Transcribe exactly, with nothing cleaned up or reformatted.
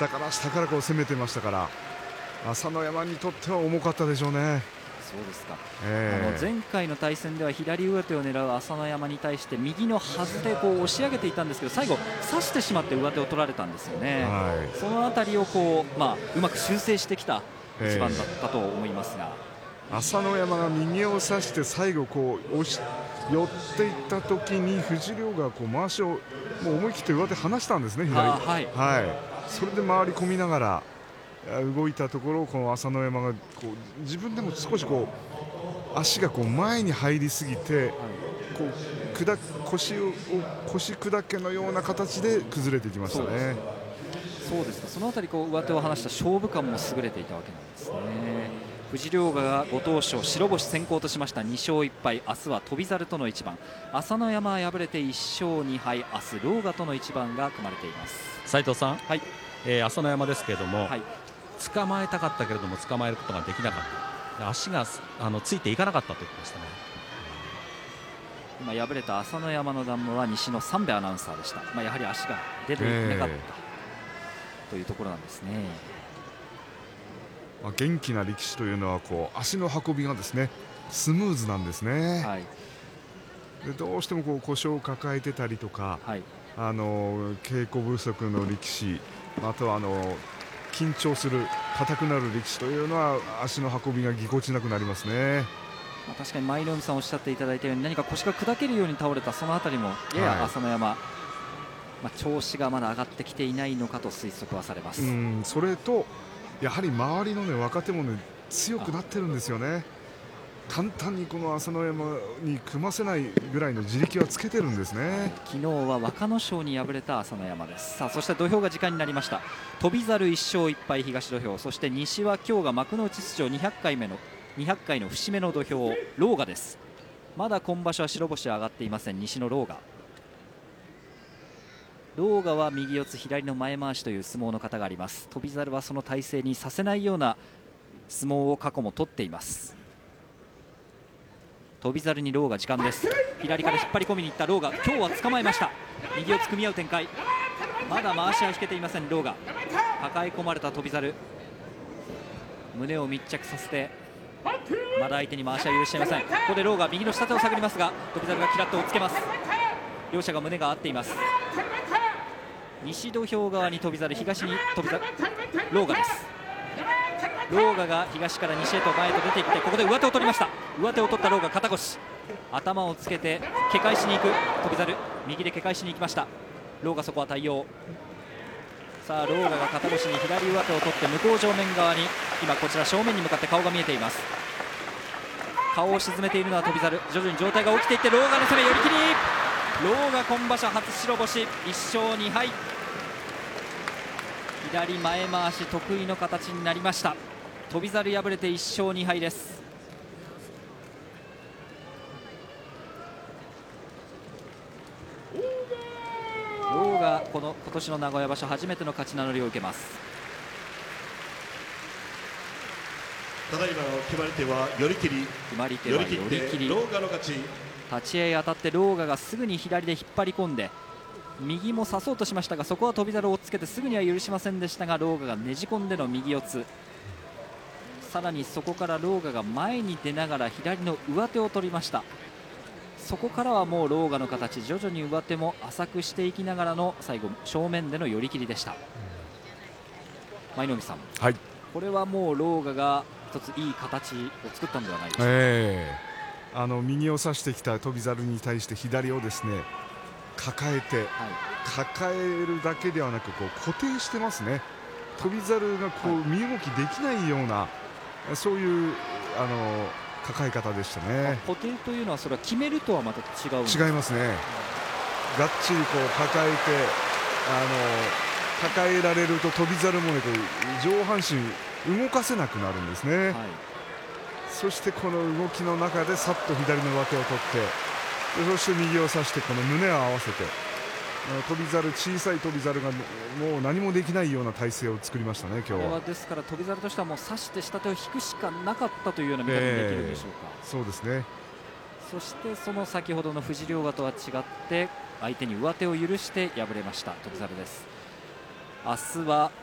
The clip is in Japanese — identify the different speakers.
Speaker 1: 下から下からこう攻めてましたから、朝乃山にとっては重かったでしょうね。
Speaker 2: そうですか、
Speaker 1: えー、
Speaker 2: あの前回の対戦では左上手を狙う朝乃山に対して右のはずでこう押し上げていたんですけど、最後差してしまって上手を取られたんですよね、はい、そのあたりをこう、まあ、うまく修正してきた一番だったと思いますが、
Speaker 1: えー、朝乃山が右を差して最後こう押し寄っていった時に藤涼がこう回しをもう思い切って上手離したんですね、左、はいはい、それで回り込みながら動いたところをこの朝乃山がこう自分でも少しこう足がこう前に入りすぎて、こう砕腰を腰砕けのような形で崩れていきましたね。
Speaker 2: そうですか、そのあたりこう上手を離した勝負感も優れていたわけなんですね。藤涼がご当所白星先行としましたに勝いっぱい、明日は翔猿との一番、朝乃山は敗れていっ勝に敗、明日狼雅との一番が組まれています。
Speaker 3: 斉藤さん、
Speaker 2: はい、
Speaker 3: えー、朝乃山ですけれども、
Speaker 2: はい、
Speaker 3: 捕まえたかったけれども捕まえることができなかった、足があのついていかなかったということでしたね。
Speaker 2: 今敗れた朝乃山の談話は西の三部アナウンサーでした。まあ、やはり足が出ていなかった、えー、というところなんですね。
Speaker 1: まあ、元気な力士というのはこう足の運びがですねスムーズなんですね、はい、でどうしてもこう故障を抱えてたりとか、はい、あの稽古不足の力士、あとはあの緊張する硬くなる力士というのは足の運びがぎこちなくなりますね。
Speaker 2: まあ、確かに舞の海さんおっしゃっていただいたように何か腰が砕けるように倒れたそのあたりもやや朝乃山、はい、まあ、調子がまだ上がってきていないのかと推測はされます。
Speaker 1: うん、それとやはり周りの、ね、若手も、ね、強くなってるんですよね。簡単にこの朝乃山に組ませないぐらいの地力はつけてるんですね。
Speaker 2: 昨日は若の勝に敗れた朝乃山です。さあそして土俵が時間になりました。翔猿いっ勝いっ敗東土俵、そして西は今日が幕内出場にひゃっかいめのにひゃっかいの節目の土俵狼雅です。まだ今場所は白星は上がっていません西の狼雅。狼雅は右四つ左の前回しという相撲の型があります。翔猿はその体勢にさせないような相撲を過去も取っています。翔猿に狼雅時間です。左から引っ張り込みにいった狼雅、今日は捕まえました。右四つ組み合う展開、まだ回しは引けていません狼雅。抱え込まれた翔猿、胸を密着させてまだ相手に回しは許していません。ここで狼雅右の下手を探りますが翔猿がキラッと追っつけます。両者が胸が合っています。西土俵側に翔猿、東に翔猿狼雅です。狼雅が東から西へと前へと出ていって、ここで上手を取りました。上手を取った狼雅、肩越し頭をつけてけ返しに行く翔猿、右でけ返しに行きました。狼雅そこは対応。さあ狼雅が肩越しに左上手を取って向こう正面側に今こちら正面に向かって顔が見えています。顔を沈めているのは翔猿、徐々に状態が起きていって狼雅の攻め寄り切り、狼雅今場所初白星いっ勝に敗、左前回し得意の形になりました。翔猿敗れていっ勝に敗です。狼雅この今年の名古屋場所初めての勝ち名乗りを受けます。
Speaker 4: ただいまの決まり手は寄り切り、
Speaker 2: 決まり手は寄り切り、
Speaker 4: 狼雅の勝ち。
Speaker 2: 立ち合い当たって狼雅がすぐに左で引っ張り込んで右も差そうとしましたが、そこは翔猿を追っつけてすぐには許しませんでしたが、狼雅がねじ込んでの右四つ、さらにそこから狼雅が前に出ながら左の上手を取りました。そこからはもう狼雅の形、徐々に上手も浅くしていきながらの最後正面での寄り切りでした。舞の海さん、
Speaker 1: はい、
Speaker 2: これはもう狼雅が一ついい形を作ったのではないでしょうか。
Speaker 1: えー、あの右を差してきた翔猿に対して左をですね抱えて、はい、抱えるだけではなくこう固定してますね。翔猿がこう、はい、身動きできないようなそういうあの抱え方でしたね。
Speaker 2: 固定というのはそれは決めるとはまた違うんですか。
Speaker 1: 違いますね。がっちりこう抱えてあの抱えられると翔猿も、ね、こう上半身動かせなくなるんですね、はい、そしてこの動きの中でさっと左の上手を取ってそして右を差してこの胸を合わせて翔猿、小さい翔猿がもう何もできないような体勢を作りましたね今日は。
Speaker 2: これはですから翔猿としてはもう差して下手を引くしかなかったというような見方にできるんでしょうか、
Speaker 1: えー、そうですね。
Speaker 2: そしてその先ほどの藤涼雅とは違って相手に上手を許して敗れました翔猿です。明日は